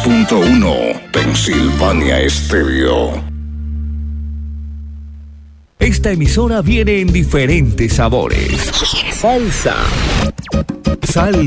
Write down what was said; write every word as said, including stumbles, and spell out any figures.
punto uno, Pensilvania Estéreo. Esta emisora viene en diferentes sabores. Salsa. Sal